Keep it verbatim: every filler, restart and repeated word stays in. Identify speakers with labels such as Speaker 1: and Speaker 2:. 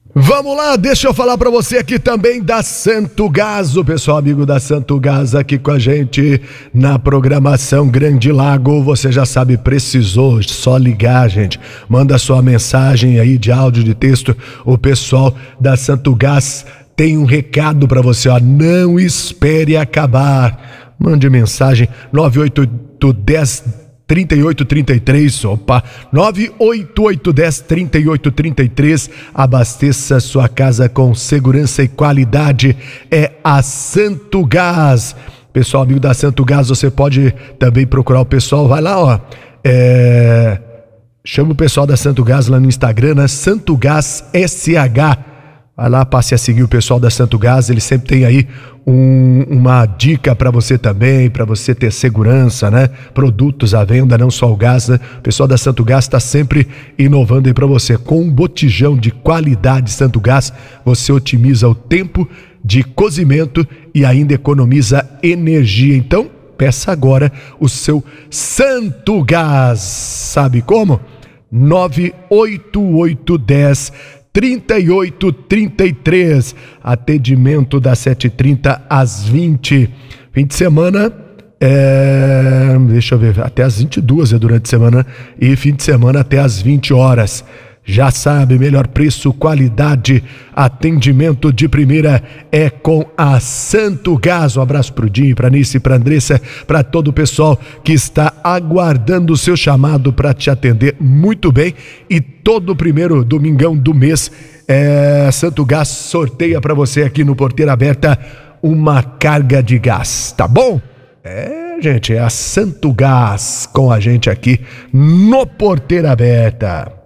Speaker 1: Vamos lá, deixa eu falar pra você aqui também da Santo Gás, o pessoal amigo da Santo Gás aqui com a gente na programação Grande Lago. Você já sabe, precisou, só ligar, gente. Manda sua mensagem aí de áudio, de texto. O pessoal da Santo Gás tem um recado pra você, ó. Não espere acabar. Mande mensagem nove oito oito um zero trinta e oito trinta e três, opa, nove oito oito um zero trinta e oito trinta e três. Abasteça sua casa com segurança e qualidade. É a Santo Gás. Pessoal amigo da Santo Gás, você pode também procurar o pessoal, vai lá, ó, é... chama o pessoal da Santo Gás lá no Instagram, né? Santo Gás S H. Vai lá, passe a seguir o pessoal da Santo Gás, eles sempre tem aí um, uma dica para você também, para você ter segurança, né? Produtos à venda, não só o gás, né? O pessoal da Santo Gás está sempre inovando aí para você. Com um botijão de qualidade Santo Gás, você otimiza o tempo de cozimento e ainda economiza energia. Então, peça agora o seu Santo Gás. Sabe como? nove oito oito um zero trinta e oito trinta e três, atendimento das sete e trinta às vinte. Fim de semana, é... deixa eu ver, até às vinte e duas é durante a semana, e fim de semana até às vinte horas. Já sabe, melhor preço, qualidade, atendimento de primeira é com a Santo Gás. Um abraço pro Dinho, pra Nice, pra Andressa, pra todo o pessoal que está aguardando o seu chamado para te atender muito bem. E todo primeiro domingão do mês, é, Santo Gás sorteia para você aqui no Porteira Aberta uma carga de gás, tá bom? É, gente, é a Santo Gás com a gente aqui no Porteira Aberta.